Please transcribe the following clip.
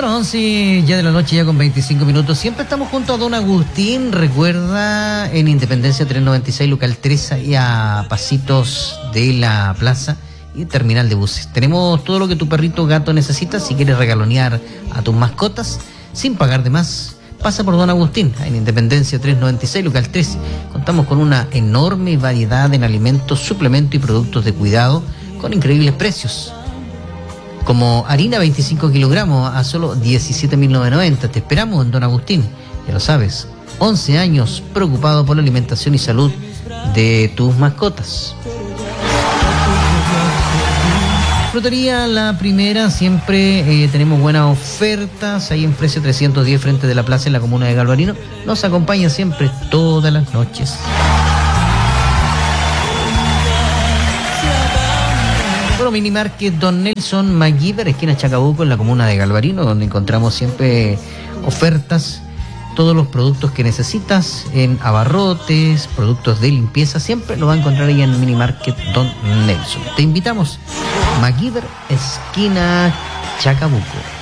Bueno, 11 ya de la noche, ya con 25 minutos. Siempre estamos junto a Don Agustín. Recuerda, en Independencia 396, local 3, y a pasitos de la plaza y terminal de buses. Tenemos todo lo que tu perrito o gato necesita. Si quieres regalonear a tus mascotas sin pagar de más, pasa por Don Agustín, en Independencia 396, local 13. Contamos con una enorme variedad en alimentos, suplementos y productos de cuidado con increíbles precios. Como harina 25 kilogramos a solo 17.990. Te esperamos en Don Agustín, ya lo sabes, 11 años preocupado por la alimentación y salud de tus mascotas. Frutería La Primera, siempre tenemos buenas ofertas, ahí en Fresia 310 frente de la plaza en la comuna de Galvarino. Nos acompaña siempre todas las noches. Bueno, Mini Market Don Nelson MacGyver, esquina Chacabuco, en la comuna de Galvarino, donde encontramos siempre ofertas, todos los productos que necesitas en abarrotes, productos de limpieza, siempre lo va a encontrar ahí en Mini Market Don Nelson. Te invitamos, MacGyver, esquina Chacabuco.